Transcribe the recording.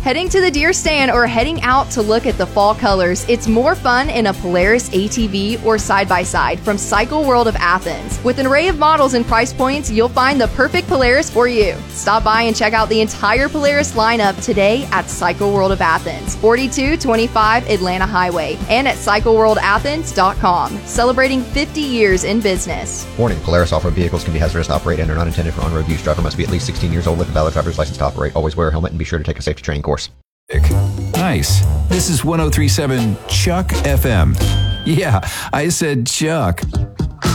Heading to the deer stand or heading out to look at the fall colors, it's more fun in a Polaris ATV or side-by-side from Cycle World of Athens. With an array of models and price points, you'll find the perfect Polaris for you. Stop by and check out the entire Polaris lineup today at Cycle World of Athens, 4225 Atlanta Highway, and at CycleWorldAthens.com, celebrating 50 years in business. Warning, Polaris off-road vehicles can be hazardous to operate and are not intended for on-road use. Driver must be at least 16 years old with a valid driver's license to operate. Always wear a helmet and be sure to take a safety training course. Nice. This is 103.7 Chuck FM. Yeah, I said Chuck.